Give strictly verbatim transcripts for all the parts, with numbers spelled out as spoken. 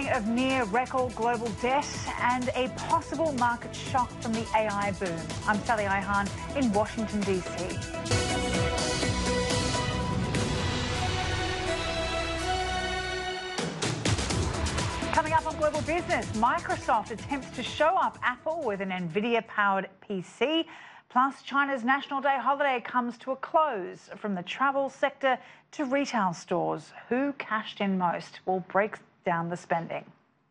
warning of near record global debt and a possible market shock from the A I boom. I'm Sally Ihan in Washington, D C. Coming up on Global Business, Microsoft attempts to show up Apple with an NVIDIA-powered P C. Plus, China's National Day holiday comes to a close. From the travel sector to retail stores, who cashed in most? We'll break down the spending.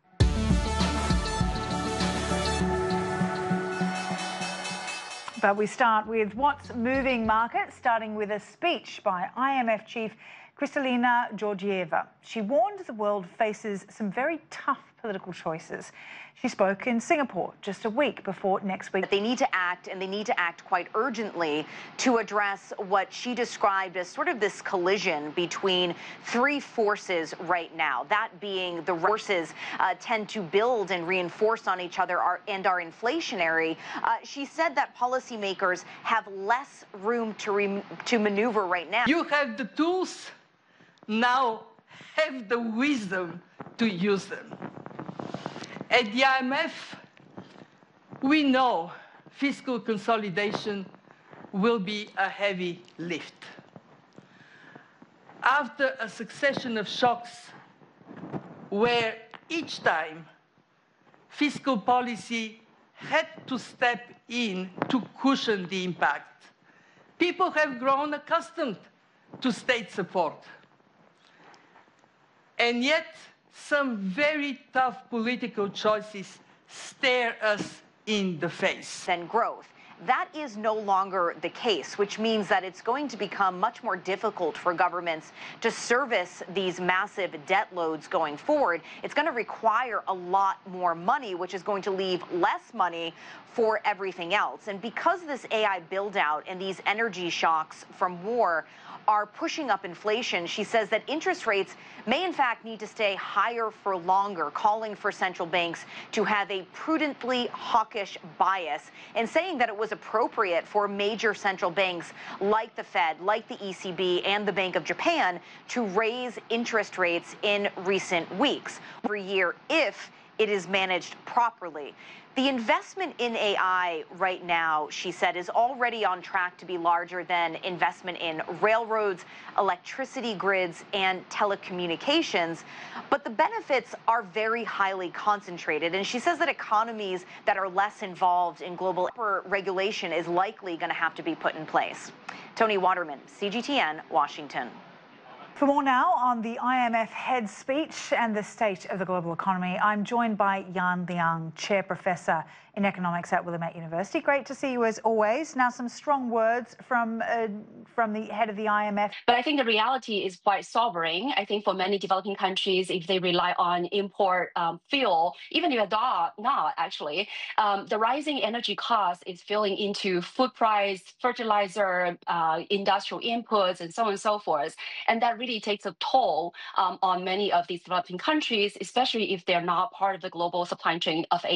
But we start with what's moving markets, starting with a speech by I M F chief Kristalina Georgieva. She warned the world faces some very tough political choices. She spoke in Singapore just a week before next week. They need to act, and they need to act quite urgently to address what she described as sort of this collision between three forces right now. That being the forces uh, tend to build and reinforce on each other are, and are inflationary. Uh, she said that policymakers have less room to, re to maneuver right now. You have the tools, now have the wisdom to use them. At the I M F, we know fiscal consolidation will be a heavy lift. After a succession of shocks where each time fiscal policy had to step in to cushion the impact, people have grown accustomed to state support. And yet, some very tough political choices stare us in the face. And growth. That is no longer the case, which means that it's going to become much more difficult for governments to service these massive debt loads going forward. It's going to require a lot more money, which is going to leave less money for everything else. And because this A I build-out and these energy shocks from war are pushing up inflation, she says that interest rates may in fact need to stay higher for longer, calling for central banks to have a prudently hawkish bias, and saying that it was appropriate for major central banks like the Fed, like the E C B, and the Bank of Japan to raise interest rates in recent weeks every year if it is managed properly. The investment in A I right now, she said, is already on track to be larger than investment in railroads, electricity grids, and telecommunications. But the benefits are very highly concentrated. And she says that economies that are less involved in global regulation is likely going to have to be put in place. Tony Waterman, C G T N, Washington. For more now on the I M F head speech and the state of the global economy, I'm joined by Yan Liang, Chair Professor in Economics at Willamette University. Great to see you as always. Now, some strong words from uh, from the head of the I M F. But I think the reality is quite sobering. I think for many developing countries, if they rely on import um, fuel, even if they're not actually, um, the rising energy cost is filling into food price, fertilizer, uh, industrial inputs, and so on and so forth. And that really takes a toll um, on many of these developing countries, especially if they're not part of the global supply chain of